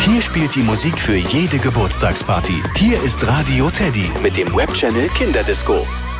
Hier spielt die Musik für jede Geburtstagsparty. Hier ist Radio Teddy mit dem Webchannel Kinderdisco.